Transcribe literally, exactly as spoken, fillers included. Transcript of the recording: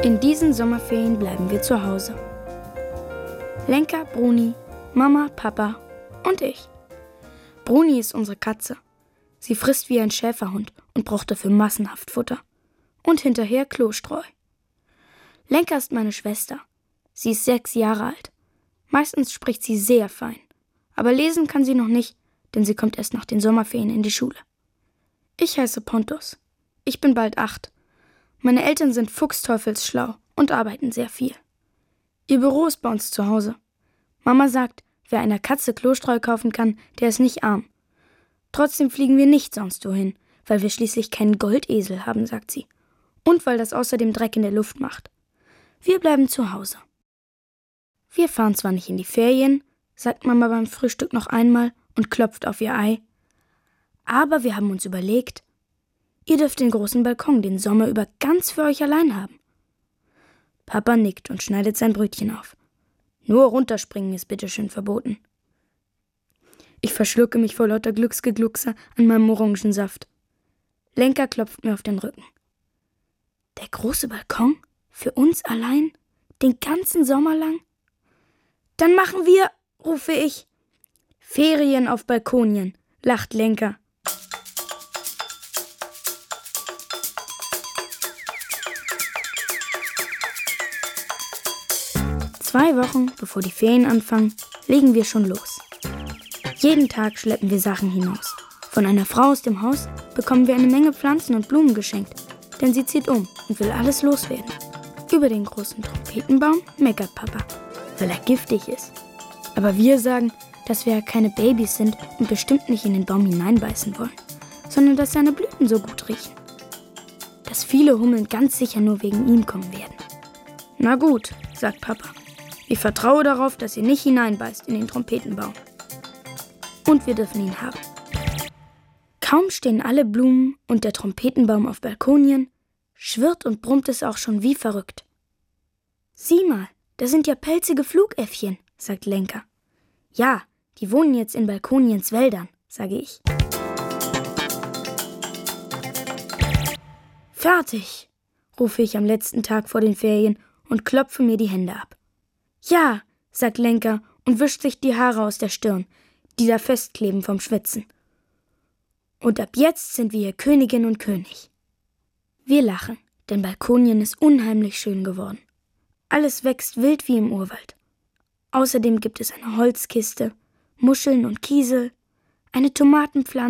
In diesen Sommerferien bleiben wir zu Hause. Lenka, Bruni, Mama, Papa und ich. Bruni ist unsere Katze. Sie frisst wie ein Schäferhund und braucht dafür massenhaft Futter. Und hinterher Klostreu. Lenka ist meine Schwester. Sie ist sechs Jahre alt. Meistens spricht sie sehr fein. Aber lesen kann sie noch nicht, denn sie kommt erst nach den Sommerferien in die Schule. Ich heiße Pontus. Ich bin bald acht. Meine Eltern sind fuchsteufelsschlau und arbeiten sehr viel. Ihr Büro ist bei uns zu Hause. Mama sagt, wer einer Katze Klostreu kaufen kann, der ist nicht arm. Trotzdem fliegen wir nicht sonst wohin, weil wir schließlich keinen Goldesel haben, sagt sie. Und weil das außerdem Dreck in der Luft macht. Wir bleiben zu Hause. Wir fahren zwar nicht in die Ferien, sagt Mama beim Frühstück noch einmal und klopft auf ihr Ei, aber wir haben uns überlegt, ihr dürft den großen Balkon den Sommer über ganz für euch allein haben. Papa nickt und schneidet sein Brötchen auf. Nur runterspringen ist bitteschön verboten. Ich verschlucke mich vor lauter Glücksgegluckse an meinem Orangensaft. Lenka klopft mir auf den Rücken. Der große Balkon? Für uns allein? Den ganzen Sommer lang? Dann machen wir, rufe ich. Ferien auf Balkonien, lacht Lenka. Zwei Wochen, bevor die Ferien anfangen, legen wir schon los. Jeden Tag schleppen wir Sachen hinaus. Von einer Frau aus dem Haus bekommen wir eine Menge Pflanzen und Blumen geschenkt, denn sie zieht um und will alles loswerden. Über den großen Trompetenbaum meckert Papa, weil er giftig ist. Aber wir sagen, dass wir ja keine Babys sind und bestimmt nicht in den Baum hineinbeißen wollen, sondern dass seine Blüten so gut riechen. Dass viele Hummeln ganz sicher nur wegen ihm kommen werden. Na gut, sagt Papa. Ich vertraue darauf, dass ihr nicht hineinbeißt in den Trompetenbaum. Und wir dürfen ihn haben. Kaum stehen alle Blumen und der Trompetenbaum auf Balkonien, schwirrt und brummt es auch schon wie verrückt. Sieh mal, da sind ja pelzige Flugäffchen, sagt Lenka. Ja, die wohnen jetzt in Balkoniens Wäldern, sage ich. Fertig, rufe ich am letzten Tag vor den Ferien und klopfe mir die Hände ab. Ja, sagt Lenka und wischt sich die Haare aus der Stirn, die da festkleben vom Schwitzen. Und ab jetzt sind wir hier Königin und König. Wir lachen, denn Balkonien ist unheimlich schön geworden. Alles wächst wild wie im Urwald. Außerdem gibt es eine Holzkiste, Muscheln und Kiesel, eine Tomatenpflanze,